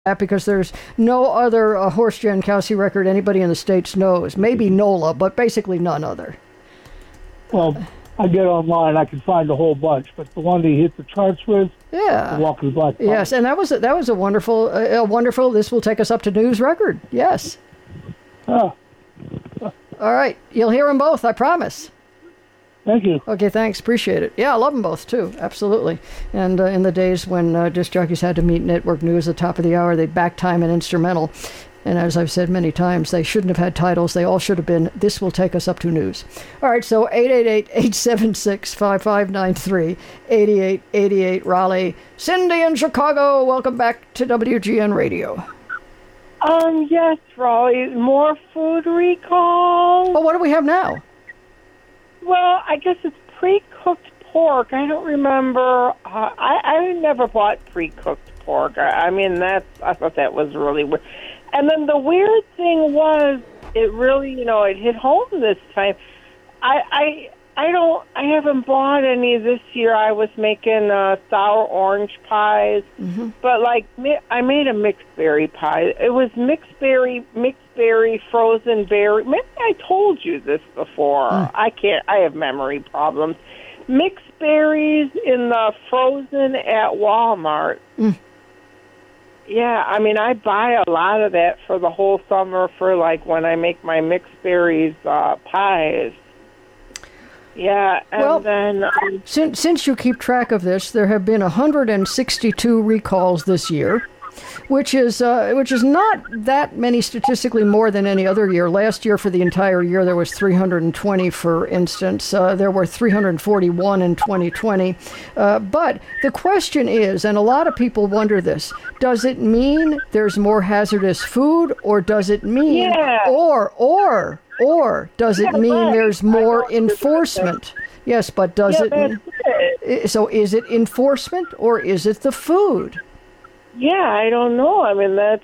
that because there's no other horse Jankowski record anybody in the States knows. Maybe NOLA, but basically none other. Well, I get online, I can find a whole bunch, but the one that he hit the charts with, yeah, the Walk of the Black Panther. Yes, and that was a wonderful. This will take us up to news record. Yes. Oh. All right, you'll hear them both. I promise. Thank you. Okay, thanks. Appreciate it. Yeah, I love them both, too. Absolutely. And in the days when disc jockeys had to meet network news at the top of the hour, they'd back time an instrumental. And as I've said many times, they shouldn't have had titles. They all should have been, This Will Take Us Up to News. All right, so 888-876-5593, 8888 Raleigh. Cindy in Chicago, welcome back to WGN Radio. Yes, Raleigh. More food recall. Oh, what do we have now? Well, I guess it's pre-cooked pork. I don't remember. I never bought pre-cooked pork. I thought that was really weird. And then the weird thing was, it really, it hit home this time. I haven't bought any this year. I was making sour orange pies, but I made a mixed berry pie. It was mixed berry, frozen berry. Maybe I told you this before. I have memory problems. Mixed berries in the frozen at Walmart. Yeah, I buy a lot of that for the whole summer for when I make my mixed berries pies. Yeah, and then since you keep track of this, there have been 162 recalls this year, which is not that many statistically more than any other year. Last year, for the entire year, there was 320, for instance. There were 341 in 2020. But the question is, and a lot of people wonder this, does it mean there's more hazardous food, or does it mean, or does it mean there's more enforcement? Yes, but does it? So is it enforcement, or is it the food? Yeah, I don't know. That's...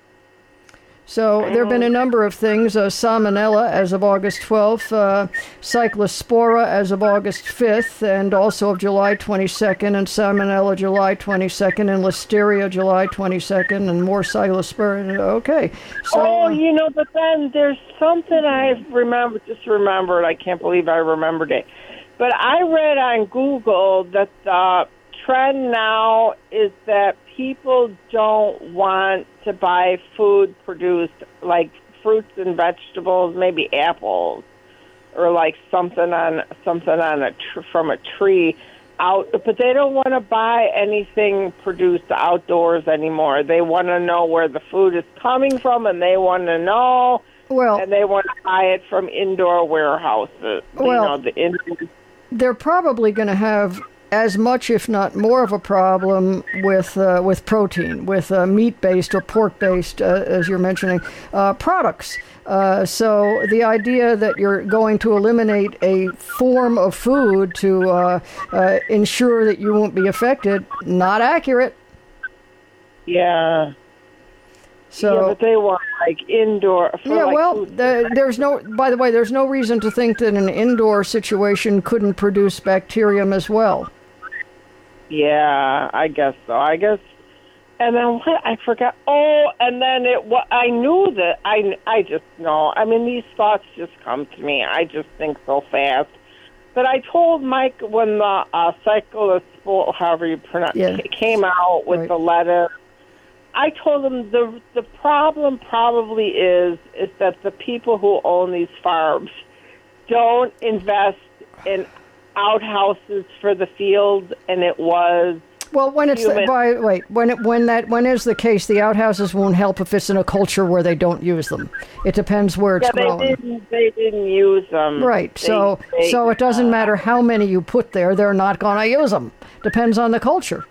So there have been a number of things. Salmonella as of August 12th, Cyclospora as of August 5th, and also of July 22nd, and Salmonella July 22nd, and Listeria July 22nd, and more Cyclospora. Okay. So, but then there's something I remembered. I can't believe I remembered it. But I read on Google that the trend now is that people don't want to buy food produced like fruits and vegetables, maybe apples, or something from a tree out. But they don't want to buy anything produced outdoors anymore. They want to know where the food is coming from, and they want to know. And they want to buy it from indoor warehouses. They're probably going to have as much, if not more, of a problem with protein, with meat-based or pork-based, as you're mentioning, products. So the idea that you're going to eliminate a form of food to ensure that you won't be affected, not accurate. Yeah. So, but they want indoor. There's no. By the way, there's no reason to think that an indoor situation couldn't produce bacterium as well. Yeah, I guess so. And then what? I forgot. Oh, and then I knew that. I just know. These thoughts just come to me. I just think so fast. But I told Mike when the Cyclospora, however you pronounce it, came out with the lettuce. I told him the problem probably is that the people who own these farms don't invest in outhouses for the fields, and it was when is the case, the outhouses won't help if it's in a culture where they don't use them. It depends where it's grown. They didn't use them. Right. So it doesn't matter how many you put there; they're not going to use them. Depends on the culture.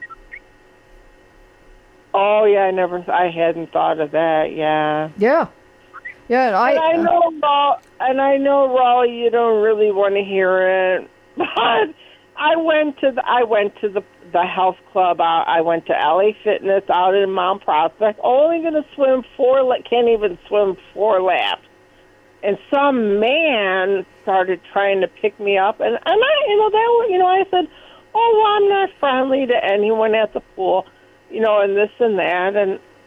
Oh yeah, I hadn't thought of that. Yeah. Yeah. Yeah. I know, Raleigh, you don't really want to hear it. But I went to the health club. I went to LA Fitness out in Mount Prospect. Only going to swim can't even swim 4 laps. And some man started trying to pick me up, and I said, "Oh, well, I'm not friendly to anyone at the pool, and this and that." And